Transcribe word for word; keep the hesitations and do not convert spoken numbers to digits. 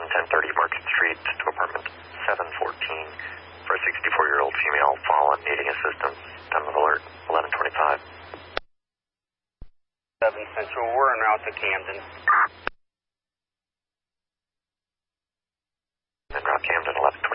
ten thirty Market Street to apartment seven fourteen for a sixty-four-year-old female fallen, needing assistance. Time of alert, eleven twenty-five. seven Central, we're en route to Camden. En route Camden, eleven twenty-five.